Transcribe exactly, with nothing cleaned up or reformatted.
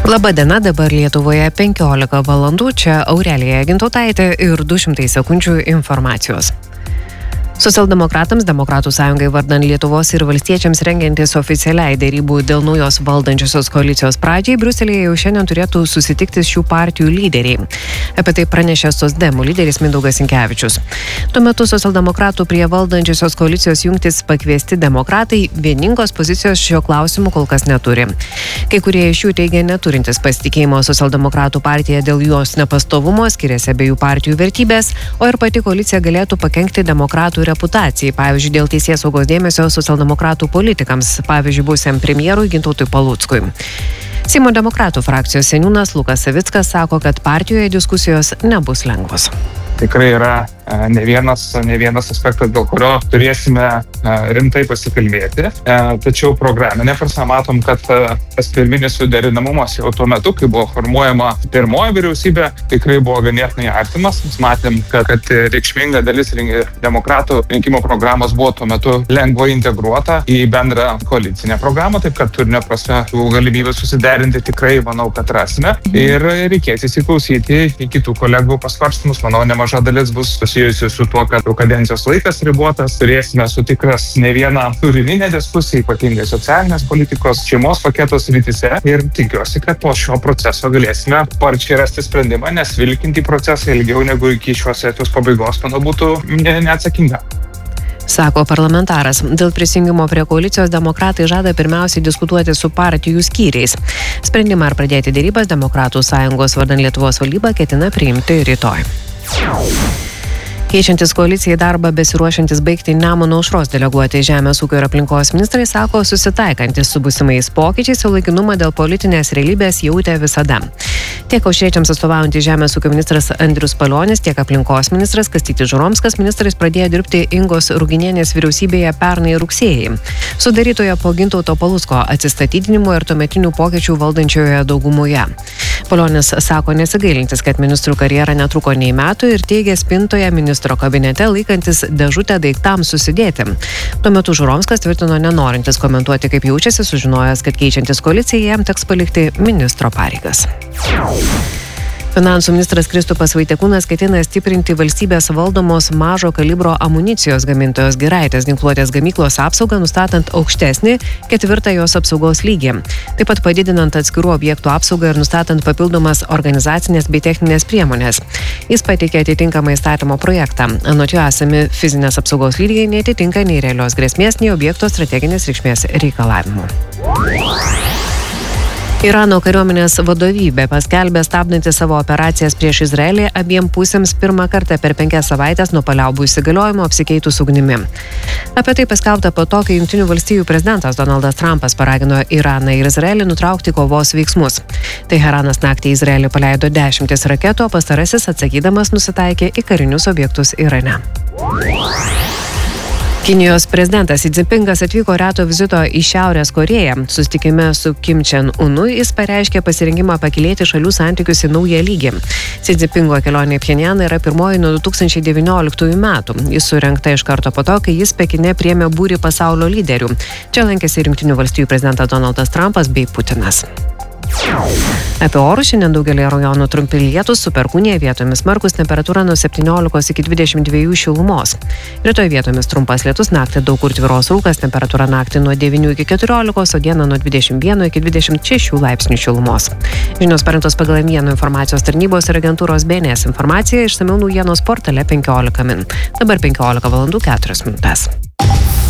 Labadiena, dabar Lietuvoje penkiolika valandų, čia Aurelija Gintautaitė ir du šimtai sekundžių informacijos. Socialdemokratams, Demokratų sąjungai vardan Lietuvos ir valstiečiams rengiantis oficialiai dėrybų dėl naujos valdančiosios koalicijos pradžiai, Briuselyje jau šiandien turėtų susitikti šių partijų lyderiai. Apie tai pranešė socdemų lyderis Mindaugas Sinkevičius. Tuo metu socialdemokratų prie valdančiosios koalicijos jungtis pakviesti demokratai vieningos pozicijos šio klausimu kol kas neturi. Kai kurie iš jų teigia neturintis pasitikėjimo socialdemokratų partija dėl jos nepastovumo, skiriasi abiejų partijų vertybės, o ir pati koalicija galėtų pakenkti demokratų reputacijai, pavyzdžiui, dėl teisėsaugos dėmesio socialdemokratų politikams, pavyzdžiui, buvusiam premjerui Gintautui Paluckui. Seimo demokratų frakcijos seniūnas Lukas Savickas sako, kad partijoje diskusijos nebus lengvos. Tikrai yra ne vienas, ne vienas aspektas, dėl kurio turėsime rimtai pasikalbėti. Tačiau programinė prasme matom, kad tas pirminis suderinamumas jau tuo metu, kai buvo formuojama pirmoji vyriausybė, tikrai buvo ganėtinai artimas. Mes matėm, kad, kad reikšminga dalis demokratų rinkimo programos buvo tuo metu lengvai integruota į bendrą koalicinę programą, taip kad turinio prasme galimybę susiderinti tikrai, manau, kad rasime. Ir reikės įsiklausyti į kitų kolegų pasvarstymus. Manau, nemaža dalis bus susijusi su tuo, kad kadencijos laikas ribotas, turėsime sutikras ne vieną turininę diskusiją, ypatingai socialinės politikos, šeimos paketos rytise, ir tikiuosi, kad po šio proceso galėsime sparčiai rasti sprendimą, nes vilkinti procesą ilgiau negu iki šios sesijos pabaigos, manau, būtų neatsakinga. Sako parlamentaras. Dėl prisijungimo prie koalicijos demokratai žada pirmiausiai diskutuoti su partijų skyriais. Sprendimą ar pradėti dėrybas Demokratų sąjungos vardan Lietuvos valdyba ketina priimti rytoj. Keičiantis koalicijai darbą besiruošiantis baigti Nemuno aušros deleguoti Žemės ūkio ir aplinkos ministrai sako susitaikantis su būsimais pokyčiais, o laikinumą dėl politinės realybės jautė visada. Tiek aušriečiams atstovaujantis Žemės ūkio ministras Andrius Palionis, tiek aplinkos ministras Kastytis Žuromskas ministrais pradėjo dirbti Ingos Ruginienės vyriausybėje pernai rugsėjį. Sudarytoje po Gintauto Palucko atsistatydinimo ir tuometinių pokyčių valdančioje daugumoje. Palionis sako nesigailintis, kad ministrų karjera netruko nei metų ir teigia spintoje ministro kabinete laikantis dėžutę daiktams susidėti. Tuo metu Žuromskas tvirtino nenorintis komentuoti, kaip jaučiasi, sužinojęs, kad keičiantis koalicijai jam teks palikti ministro pareigas. Finansų ministras Kristupas Vaitiekūnas ketina stiprinti valstybės valdomos mažo kalibro amunicijos gamintojos Giraitės ginkluotės gamyklos apsaugą, nustatant aukštesnį ketvirtą jos apsaugos lygį. Taip pat padidinant atskirų objektų apsaugą ir nustatant papildomas organizacinės bei techninės priemonės. Jis pateikė atitinkamą įstatymo projektą. Anot jo esami fizinės apsaugos lygiai neatitinka nei realios grėsmės, nei objekto strateginės reikšmės reikalavimų. Irano kariuomenės vadovybė paskelbė stabdanti savo operacijas prieš Izraelį abiem pusėms pirmą kartą per penkias savaitės nuo paliaubų įsigaliojimo apsikeitus ugnimi. Apie tai paskelbta po to, kai Jungtinių valstijų prezidentas Donaldas Trumpas paragino Iraną ir Izraelį nutraukti kovos veiksmus. Teheranas naktį į Izraelį paleido dešimtis raketų, o pastarasis atsakydamas nusitaikė į karinius objektus Irane. Kinijos prezidentas Xi Jinpingas atvyko reto vizito į Šiaurės Korėją. Susitikime su Kim Chen Unu jis pareiškė pasirengimą pakilėti šalių santykius į naują lygį. Xi Jinpingo kelionė į Pchenjaną yra pirmoji nuo du tūkstančiai devynioliktųjų metų. Jis surengta iš karto po to, kai jis Pekine priėmė būrį pasaulio lyderių. Čia lankėsi ir Jungtinių valstijų prezidentas Donaldas Trumpas bei Putinas. Apie orus šiandien daugelį rajonų trumpi lietūs, su perkūnija, vietomis smarkūs, temperatūra nuo septyniolikos iki dvidešimt dviejų šilumos. Rytoj vietomis trumpas lietus, naktį daug kur tvyros rūkas, temperatūra naktį nuo devynių iki keturiolikos, o dieną nuo dvidešimt vieno iki dvidešimt šešių laipsnių šilumos. Žinios parengtos pagal Naujienų informacijos tarnybos ir agentūros B N S informaciją, išsamiau naujienos portale penkiolika min. Dabar penkiolika valandų keturios minutės.